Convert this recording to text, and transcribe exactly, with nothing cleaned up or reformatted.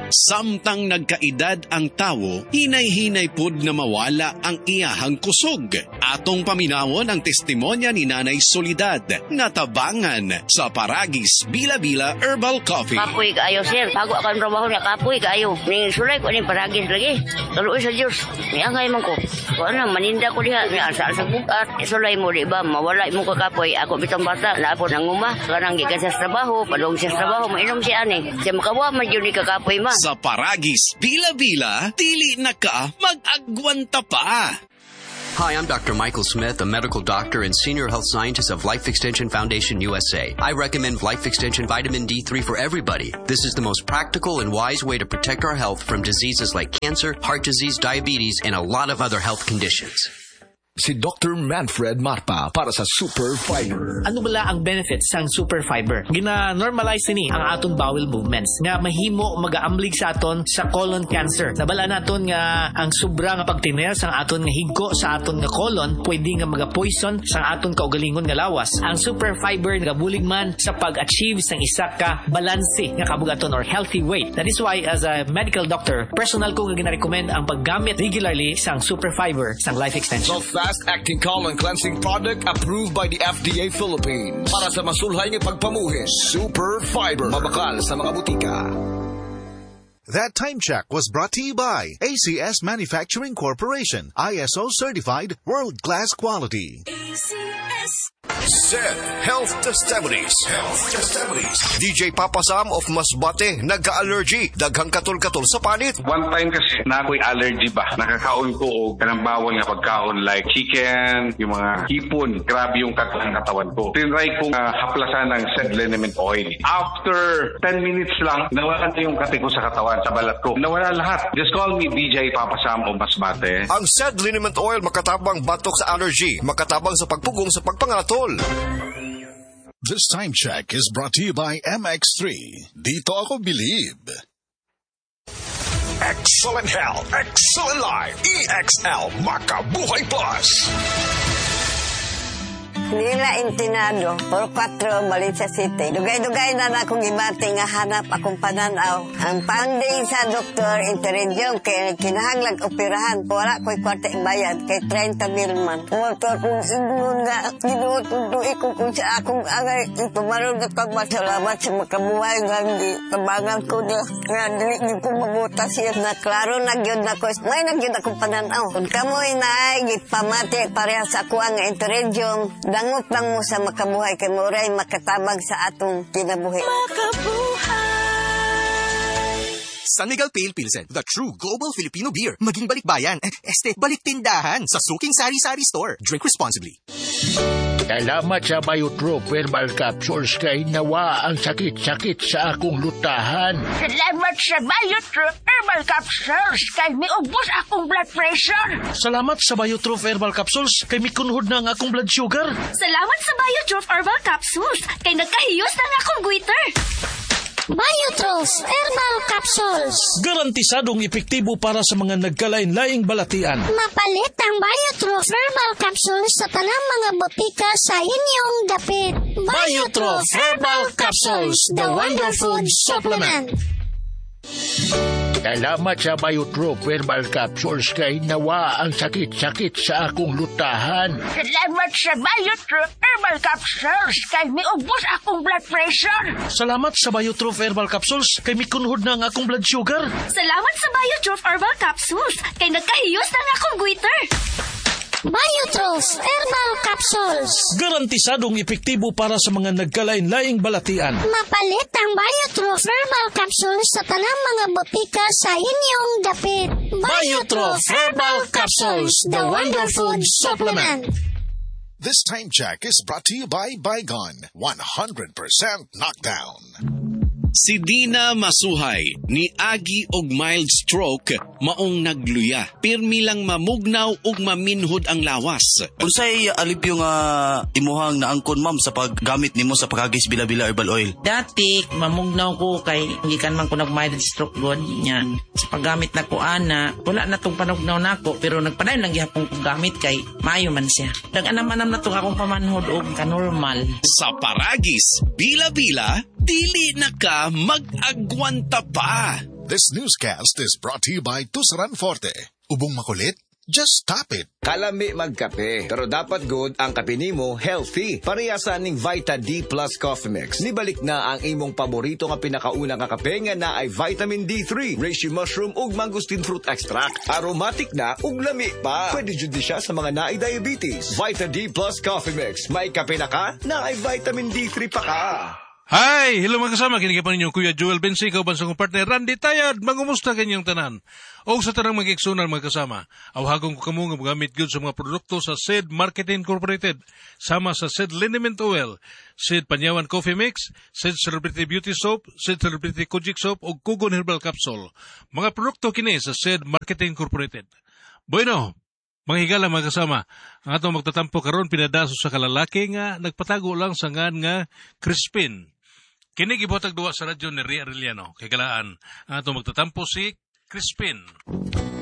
Samtang nagkaedad ang tawo, hinay-hinay pud na mawala ang iyahang kusog. Atong paminawon ang testimonya ni Nanay Soledad, natabangan sa Paragis Bila-Bila Herbal Coffee. Kapoy kaayo, sir. Bago akong trabaho niya, kapoy kaayo. Ning sulay ko ning Paragis lagi. Tuloy sa Diyos. May angay man ko. Kung ano, maninda ko diha. May asa-asa bukat. Sulay mo, di ba? Mawala mo ko kapoy. Ako bitang bata. Naapon ang uma. Kanang gikan sa trabaho. Padong sa trabaho. Mainom siya ani. Siya makawa man yun ni kakapoy ma. Sa Paragis Bila-Bila, dili na ka mag-agwanta pa. Hi, I'm Doctor Michael Smith, a medical doctor and senior health scientist of Life Extension Foundation U S A. I recommend Life Extension Vitamin D three for everybody. This is the most practical and wise way to protect our health from diseases like cancer, heart disease, diabetes, and a lot of other health conditions. Si Doctor Manfred Marpa para sa Super Fiber. Ano bala ang benefits sang Super Fiber? Gina-normalize ni ang aton bowel movements nga mahimo magaamblig sa aton sa colon cancer. Nabala naton nga ang sobra nga pagtiner sang aton nga higko sa aton nga colon pwede nga maga-poison sang aton kaugalingon nga lawas. Ang Super Fiber nagabulig man sa pag-achieve sang isa ka balanse nga kabugaton or healthy weight. That is why as a medical doctor, personal ko nga gina-recommend ang paggamit regularly sang Super Fiber sang Life Extension. So fast-acting colon cleansing product approved by the F D A Philippines. Para sa masulhay ng pagpamuhi, Super Fiber. Mabakal sa mga butika. That time check was brought to you by A C S Manufacturing Corporation, I S O certified, world-class quality. A C S. Said Health Testimonies. Health Testimonies. D J Papa Sam of Masbate, nagka-allergy. Daghang katol-katol sa panit. One time kasi na ako'y allergy ba? Nakakaon ko o kanang bawal nga pagkaon like chicken, yung mga hipon. Grabe yung katang katawan ko. Tinry kong uh, haplasan ng said liniment oil. After ten minutes lang, nawala na yung kati ko sa katawan, sa balat ko. Nawala lahat. Just call me D J Papa Sam of Masbate. Ang said liniment oil makatabang batok sa allergy, makatabang sa pagpugong sa pagpangatol. This time check is brought to you by M X three. Dito ako believe. Excellent health, excellent life. E X L Makabuhay Plus. Nila Intinado, por cuatro, Valencia City. Dugay-dugay na na akong ibati nga hanap akong pananaw. Ang pangding sa doktor, interediyon, kay kinahanglag operahan. Wala ko'y kwarta bayad, kay thirty mil man. Motor kong ingon nga, ginututuloy ko kung sa akong agay. Itumarong na pagmasalamat sa makabuhay nga hindi tabangan ko niya. Nga hindi ko mabutas siya na klaro nagyod na ko. May nagyod akong pananaw. Kung kamoy na ay gipamati pareha sa ako ang interediyon, dangot lang mo sa makabuhay kay Moray makatabag sa atong kinabuhi. Makabuhay! San Miguel Pale Pilsen, the true global Filipino beer. Maging balikbayan, eh, este, balik tindahan sa Suking Sari-Sari Store. Drink responsibly. Salamat sa Biotrop Herbal Capsules kay nawa ang sakit-sakit sa akong lutahan. Salamat sa Biotrop Herbal Capsules kay miubos akong blood pressure. Salamat sa Biotrop Herbal Capsules kay mikunhod na ang akong blood sugar. Salamat sa Biotrop Herbal Capsules kay nagkahiyos na ang akong goiter. Biotrop Herbal Capsules. Garantisadong epektibo para sa mga nagkalain-laing balatian. Mapalit ang Biotrop Herbal Capsules sa tanang mga botika sa inyong dapit. Biotrop Herbal Capsules, the wonder food supplement. Salamat sa Biotrop Herbal Capsules kay nawa ang sakit-sakit sa akong lutahan. Salamat sa Biotrop Herbal Capsules kay miubos akong blood pressure. Salamat sa Biotrop Herbal Capsules kay mikunhod na ang akong blood sugar. Salamat sa Biotrop Herbal Capsules kay nagkahiyos na ang akong goiter. Biotrop Herbal Capsules. Garantisadong epektibo para sa mga nagkalain-laing balatian. Mapalit ang Biotrop Herbal Capsules sa tanang mga botika sa inyong dapit. Biotrop Herbal Capsules, the wonder food supplement. This time check is brought to you by Bygone, one hundred percent knockdown. Si Dina Masuhay, ni agi og mild stroke, maong nagluya. Pirmi lang mamugnaw og maminhod ang lawas. Unsay alipyo nga imuhang naangkon ma'am sa paggamit nimo sa Paragis Bila-Bila Herbal Oil? Dati mamugnaw ko kay gikan man ko nag mild stroke god nya. Sa paggamit na ko ana, wala na tong panugnaw nako pero nagpadayon lang gihapon ko gamit kay maayo man siya. Dag-anam-anam na tong akong pamanhod og kanormal. Sa Paragis Bila-Bila, dili na ka mag-agwanta pa. This newscast is brought to you by Tusaran Forte. Ubong makulit? Just stop it. Kalami magkape, pero dapat good ang kape nimo healthy. Parehasan ning Vita D Plus Coffee Mix. Nibalik na ang imong paborito nga pinakauna nga kape nga na ay vitamin D three, reishi mushroom ug mangosteen fruit extract. Aromatic na ug lami pa. Pwede jud siya sa mga naay diabetes. Vita D Plus Coffee Mix. May kape na ka, na ay vitamin D three pa ka. Hi! Hello mga kasama, kinikipan ninyo Kuya Joel Bensi, ikaw bansang partner Randy Tayad, mangumusta kanyang tanan. O sa tanang mag-iksunan mga kasama, awhagong ko kamo nga magamit good sa mga produkto sa S I D Marketing Incorporated, sama sa S I D Liniment Oil, S I D Panyawan Coffee Mix, S I D Celebrity Beauty Soap, S I D Celebrity Kojic Soap, o Kugon Herbal Capsule. Mga produkto kini sa S I D Marketing Incorporated. Bueno, mga higala mga kasama, ang atong magtatampo karon pinadaso sa kalalaki nga nagpatago lang sa ngan nga Crispin. Kini gibotag duwa sa radyo ni Ria Arellano. Kay galaan, ang atong magtatampo si Crispin.